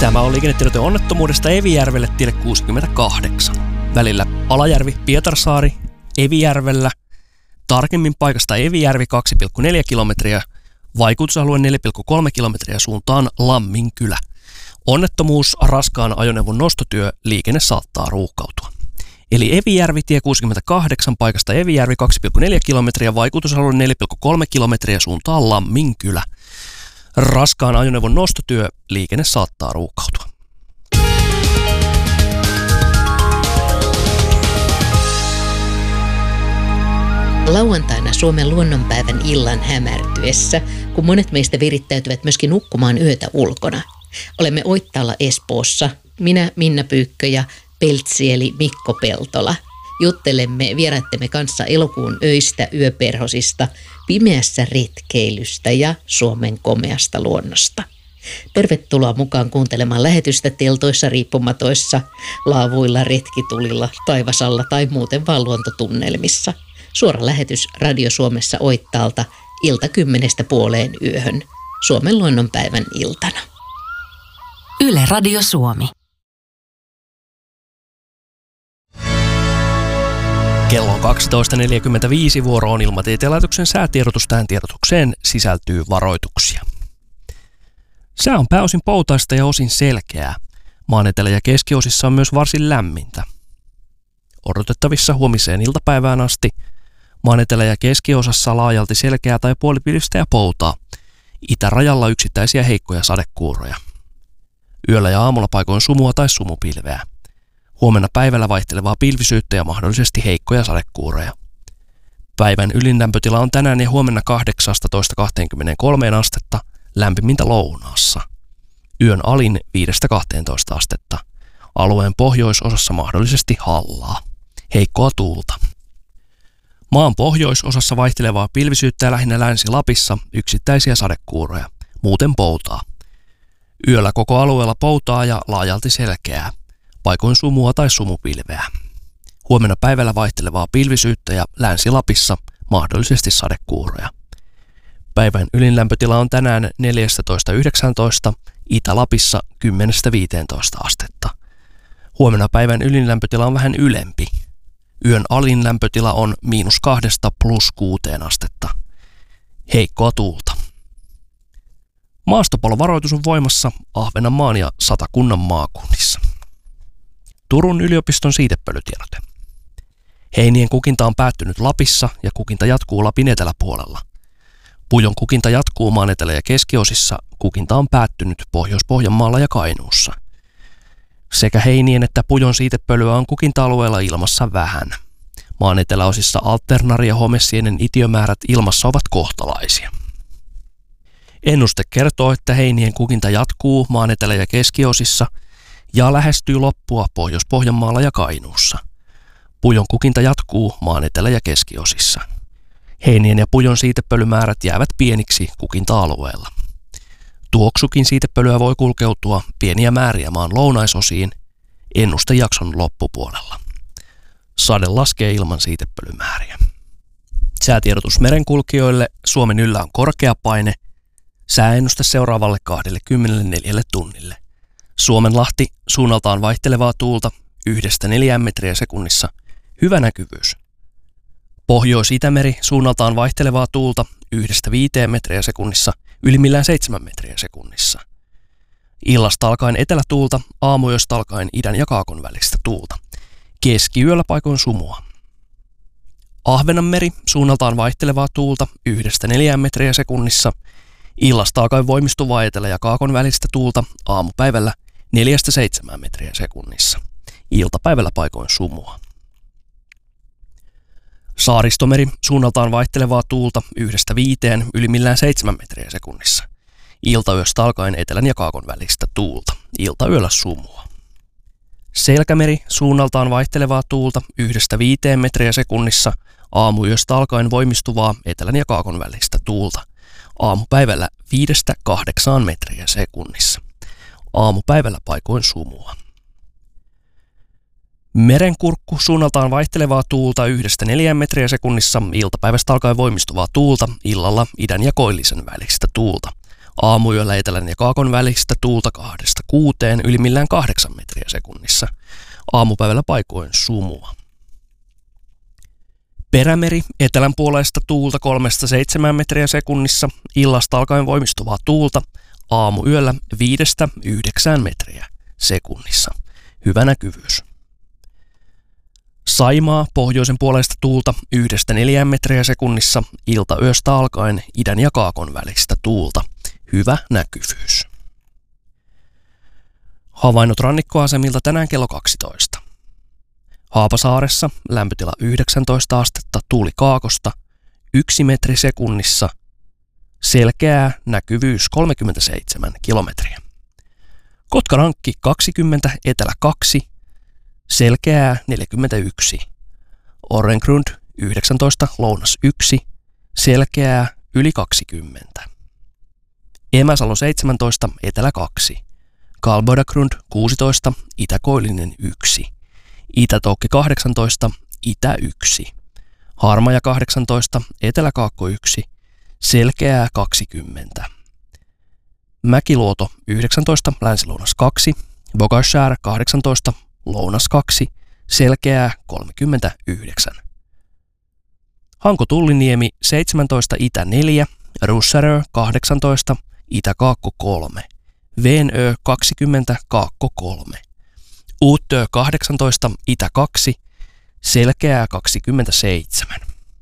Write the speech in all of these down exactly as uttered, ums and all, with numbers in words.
Tämä on liikennetiedote onnettomuudesta Evijärvelle tielle kuusikymmentäkahdeksan. Välillä Alajärvi, Pietarsaari, Evijärvellä. Tarkemmin paikasta Evijärvi kaksi pilkku neljä kilometriä, vaikutusalue neljä pilkku kolme kilometriä suuntaan Lamminkylä. Onnettomuus, raskaan ajoneuvon nostotyö, liikenne saattaa ruuhkautua. Eli Evijärvi tie kuusikymmentäkahdeksan paikasta Evijärvi kaksi pilkku neljä kilometriä, vaikutusalue neljä pilkku kolme kilometriä suuntaan Lamminkylä. Raskaan ajoneuvon nostotyö, liikenne saattaa ruuhkautua. Lauantaina Suomen luonnonpäivän illan hämärtyessä, kun monet meistä virittäytyvät myöskin nukkumaan yötä ulkona. Olemme Oittaalla Espoossa, minä Minna Pyykkö ja Peltsi eli Mikko Peltola. Juttelemme vieraittemme kanssa elokuun öistä, yöperhosista, pimeässä retkeilystä ja Suomen komeasta luonnosta. Tervetuloa mukaan kuuntelemaan lähetystä teltoissa, riippumatoissa, laavuilla, retkitulilla, taivasalla tai muuten vaan luontotunnelmissa. Suora lähetys Radio Suomessa Oittaalta ilta kymmenestä puoleen yöhön Suomen luonnonpäivän iltana. Yle Radio Suomi. Kello on kaksitoista neljäkymmentäviisi, vuoro on Ilmatieteen laitoksen säätiedotus. Tähän tiedotukseen sisältyy varoituksia. Sää on pääosin poutaista ja osin selkeää. Maan etelä- ja keskiosissa on myös varsin lämmintä. Odotettavissa huomiseen iltapäivään asti maan etelä- ja keskiosassa laajalti selkeää tai puolipilvistä ja poutaa. Itärajalla yksittäisiä heikkoja sadekuuroja. Yöllä ja aamulla paikoin sumua tai sumupilveä. Huomenna päivällä vaihtelevaa pilvisyyttä ja mahdollisesti heikkoja sadekuuroja. Päivän ylinlämpötila on tänään ja huomenna kahdeksastatoista kaksikymmentäkolme astetta, lämpimintä lounaassa. Yön alin viidestä kahteentoista astetta. Alueen pohjoisosassa mahdollisesti hallaa. Heikkoa tuulta. Maan pohjoisosassa vaihtelevaa pilvisyyttä ja lähinnä Länsi-Lapissa yksittäisiä sadekuuroja. Muuten poutaa. Yöllä koko alueella poutaa ja laajalti selkeää. Paikoin sumua tai sumupilveä. Huomenna päivällä vaihtelevaa pilvisyyttä ja Länsi-Lapissa mahdollisesti sadekuuroja. Päivän ylinlämpötila on tänään neljätoista yhdeksäntoista, Itä-Lapissa kymmenen viisitoista astetta. Huomenna päivän ylinlämpötila on vähän ylempi. Yön alin lämpötila on miinus kahdesta plus kuuteen astetta. Heikkoa tuulta. Maastopalovaroitus on voimassa Ahvenanmaan ja Satakunnan maakunnissa. Turun yliopiston siitepölytiedote. Heinien kukinta on päättynyt Lapissa ja kukinta jatkuu Lapin eteläpuolella. Pujon kukinta jatkuu maan etelä- ja keskiosissa, kukinta on päättynyt Pohjois-Pohjanmaalla ja Kainuussa. Sekä heinien että pujon siitepölyä on kukinta-alueella ilmassa vähän. Maan eteläosissa alternari- ja homesienen itiömäärät ilmassa ovat kohtalaisia. Ennuste kertoo, että heinien kukinta jatkuu maan etelä- ja keskiosissa ja lähestyy loppua Pohjois-Pohjanmaalla ja Kainuussa. Pujon kukinta jatkuu maan etelä- ja keskiosissa. Heinien ja pujon siitepölymäärät jäävät pieniksi kukinta-alueella. Tuoksukin siitepölyä voi kulkeutua pieniä määriä maan lounaisosiin ennustejakson loppupuolella. Sade laskee ilman siitepölymääriä. Säätiedotus merenkulkijoille: Suomen yllä on korkea paine. Sääennuste seuraavalle kaksikymmentäneljä tunnille. Suomenlahti, suunnaltaan vaihtelevaa tuulta yhdestä neljään metriä sekunnissa. Hyvä näkyvyys. Pohjois-Itämeri, suunnaltaan vaihtelevaa tuulta yhdestä viiteen metriä sekunnissa. Ylimmillään seitsemän metriä sekunnissa. Illasta alkaen etelätuulta, aamuyöstä alkaen idän ja kaakon välistä tuulta. Keskiyöllä paikoin sumua. Ahvenanmeri, suunnaltaan vaihtelevaa tuulta yhdestä neljään metriä sekunnissa. Illasta alkaen voimistuvaa etelä- ja kaakon välistä tuulta, aamupäivällä neljästä seitsemään metriä sekunnissa. Iltapäivällä paikoin sumua. Saaristomeri, suunnaltaan vaihtelevaa tuulta yhdestä viiteen, ylimmillään seitsemän metriä sekunnissa. Iltayöstä alkaen etelän ja kaakon välistä tuulta. Iltayöllä sumua. Selkämeri, suunnaltaan vaihtelevaa tuulta yhdestä viiteen metriä sekunnissa. Aamuyöstä alkaen voimistuvaa etelän ja kaakon välistä tuulta. Aamupäivällä viidestä kahdeksaan metriä sekunnissa. Aamupäivällä paikoin sumua. Merenkurkku, suunnaltaan vaihtelevaa tuulta yhdestä neljään metriä sekunnissa, iltapäivästä alkaen voimistuvaa tuulta, illalla idän ja koillisen välistä tuulta. Aamuyöllä etelän ja kaakon välistä tuulta kahdesta kuuteen, ylimmillään kahdeksan metriä sekunnissa. Aamupäivällä paikoin sumua. Perämeri etelän puolesta tuulta kolmesta seitsemään metriä sekunnissa, illasta alkaen voimistuvaa tuulta, aamuyöllä viidestä yhdeksään metriä sekunnissa. Hyvä näkyvyys. Saimaa pohjoisen puolesta tuulta yhdestä neljään metriä sekunnissa, iltayöstä alkaen idän ja kaakon välistä tuulta. Hyvä näkyvyys. Havainnot rannikkoasemilta tänään kello kaksitoista. Haapasaaressa lämpötila yhdeksäntoista astetta, tuuli kaakosta, yksi metri sekunnissa, selkeää näkyvyys kolmekymmentäseitsemän kilometriä. Kotkarankki kaksikymmentä, etelä kaksi, selkeää neljäkymmentäyksi. Orrengrund yhdeksäntoista, lounas yksi, selkeää yli kaksikymmentä. Emäsalo seitsemäntoista, etelä kaksi. Kalbodagrund kuusitoista, itäkoillinen yksi. Itätoukki kahdeksantoista, itä yksi. Harmaja kahdeksantoista, eteläkaakko yksi, selkeää kaksikymmentä. Mäkiluoto yhdeksäntoista, länsilounas kaksi. Bogashär kahdeksantoista, lounas kaksi, selkeää kolmekymmentäyhdeksän. Hanko-Tulliniemi seitsemäntoista, itä neljä. Russarö kahdeksantoista, itäkaakko kolme. Venö kaksikymmentä, kaakko kolme. Uutö kahdeksantoista, itä kaksi, selkeää kaksikymmentäseitsemän.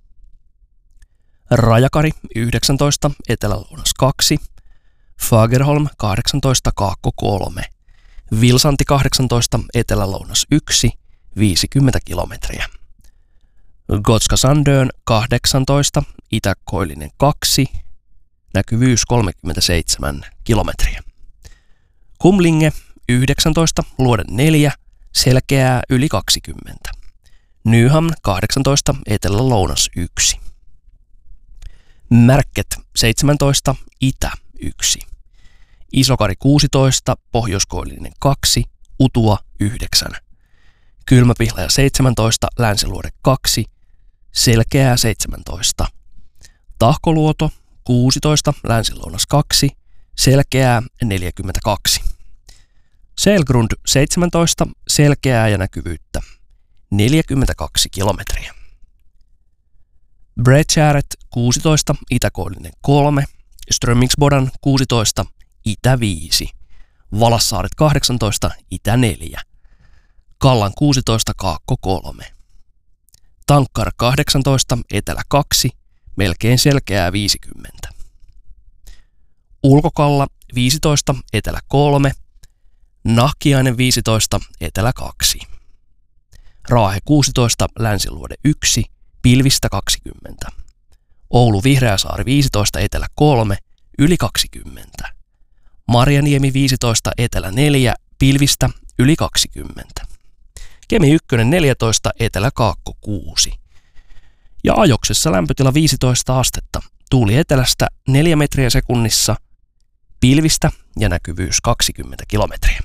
Rajakari yhdeksäntoista, etelälounas kaksi. Fagerholm kahdeksantoista, kaakko kolme. Vilsanti kahdeksantoista, etelälounas yksi, viisikymmentä kilometriä. Gotska Sandön kahdeksantoista, itäkoillinen kaksi, näkyvyys kolmekymmentäseitsemän kilometriä. Kumlinge yhdeksäntoista, luoden neljä, selkeää yli kaksikymmentä. Nyhamn kahdeksantoista, etelä-lounas yksi. Märket seitsemäntoista, itä yksi. Isokari kuusitoista, pohjoiskoillinen kaksi, Utua yhdeksän. Kylmäpihlaja seitsemäntoista, länsiluode kaksi, selkeää seitsemäntoista. Tahkoluoto kuusitoista, länsilounas kaksi, selkeää neljäkymmentäkaksi. Selgrund seitsemäntoista, selkeää ja näkyvyyttä neljäkymmentäkaksi kilometriä. Bredgäret kuusitoista, itäkoillinen kolme, Strömingsbodan kuusitoista, itä viisi, Valassaaret kahdeksantoista, itä neljä, Kallan kuusitoista, kaakko kolme, Tankkar kahdeksantoista, etelä kaksi, melkein selkeää viisikymmentä. Ulkokalla viisitoista, etelä kolme, Nahkiainen viisitoista, etelä kaksi. Raahe kuusitoista, länsiluode yksi, pilvistä kaksikymmentä. Oulu Vihreäsaari viisitoista, etelä kolme, yli kaksikymmentä. Marjaniemi viisitoista, etelä neljä, pilvistä yli kaksikymmentä. Kemi yksi neljätoista, etelä kaakko kuusi. Ja Ajoksessa lämpötila viisitoista astetta, tuuli etelästä neljä metriä sekunnissa, pilvistä ja näkyvyys kaksikymmentä kilometriä.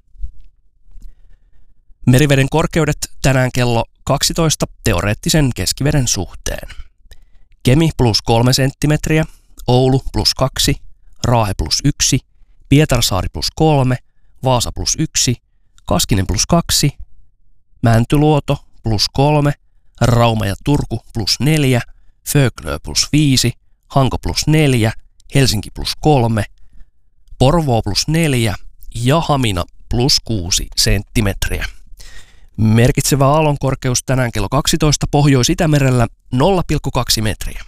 Meriveden korkeudet tänään kello kaksitoista teoreettisen keskiveden suhteen. Kemi plus kolme senttimetriä, Oulu plus kaksi, Raahe plus yksi, Pietarsaari plus kolme, Vaasa plus yksi, Kaskinen plus kaksi, Mäntyluoto plus kolme, Rauma ja Turku plus neljä, Föglö plus viisi, Hanko plus neljä, Helsinki plus kolme, Porvoo plus neljä ja Hamina plus kuusi senttimetriä. Merkitsevä aallonkorkeus tänään kello kaksitoista Pohjois-Itämerellä nolla pilkku kaksi metriä.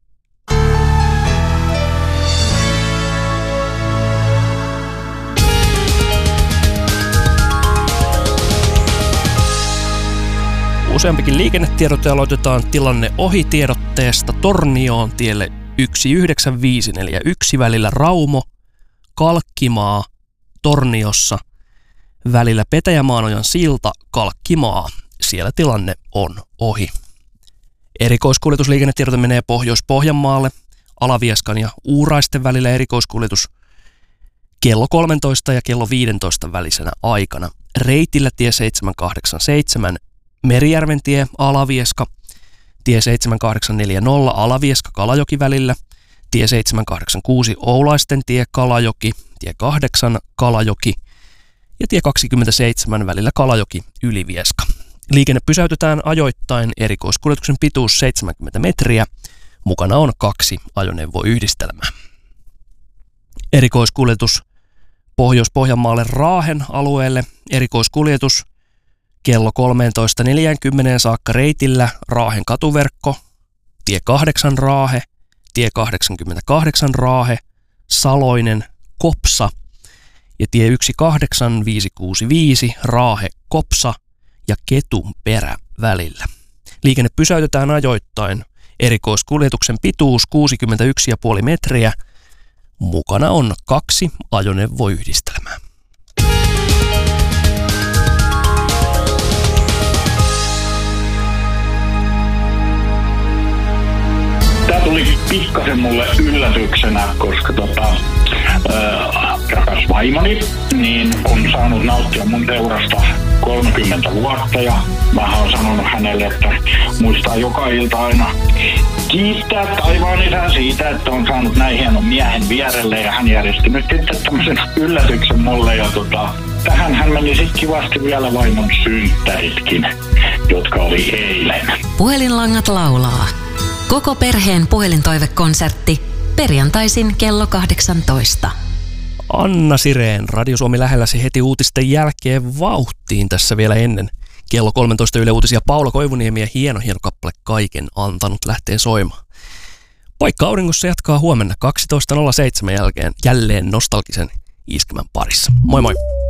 Useampikin liikennetiedote aloitetaan tilanne ohitiedotteesta Tornioon tielle yksi yhdeksän viisi neljä yksi välillä Raumo, Kalkkimaa, Torniossa, välillä Petäjämaanojan silta, Kalkkimaa. Siellä tilanne on ohi. Erikoiskuljetusliikennetiedote menee Pohjois-Pohjanmaalle, Alavieskan ja Uuraisten välillä erikoiskuljetus kello kolmetoista ja kello viisitoista välisenä aikana. Reitillä tie seitsemän kahdeksan seitsemän, Merijärven tie, Alavieska, tie seitsemän kahdeksan neljä nolla, Alavieska, Kalajoki välillä, tie seitsemänsataakahdeksankymmentäkuusi Oulaisten tie Kalajoki, tie kahdeksan Kalajoki ja tie kaksikymmentäseitsemän välillä Kalajoki-Ylivieska. Liikenne pysäytetään ajoittain, erikoiskuljetuksen pituus seitsemänkymmentä metriä, mukana on kaksi ajoneuvoyhdistelmää. Erikoiskuljetus Pohjois-Pohjanmaalle Raahen alueelle, erikoiskuljetus kello kolmetoista neljäkymmentä saakka reitillä Raahen katuverkko, tie kahdeksan Raahe, tie kahdeksankymmentäkahdeksan Raahe, Saloinen, Kopsa ja tie yksi kahdeksan viisi kuusi viisi Raahe, Kopsa ja Ketunperä välillä. Liikenne pysäytetään ajoittain, erikoiskuljetuksen pituus kuusikymmentäyksi pilkku viisi metriä, mukana on kaksi ajoneuvoyhdistelmää. Tämä tuli pikkasen mulle yllätyksenä, koska tota, äh, rakas vaimoni niin on saanut nauttia mun seurasta kolmekymmentä vuotta ja mä oon sanonut hänelle, että muistaa joka ilta aina kiittää taivaan isää siitä, että on saanut näin hienon miehen vierelle ja hän järjesti nyt sitten tämmöisen yllätyksen mulle ja tota, tähän hän meni sitten kivasti vielä vaimon synttäritkin, jotka oli eilen. Puhelinlangat laulaa. Koko perheen puhelintoivekonsertti perjantaisin kello kahdeksantoista. Anna Sireen, Radio Suomi lähelläsi heti uutisten jälkeen vauhtiin tässä vielä ennen kello kolmetoista Yle Uutisia. Paula Koivuniemi ja hieno hieno kappale Kaiken antanut lähtee soimaan. Paikka auringossa jatkaa huomenna kaksitoista nolla seitsemän jälkeen jälleen nostalgisen iskemän parissa. Moi moi!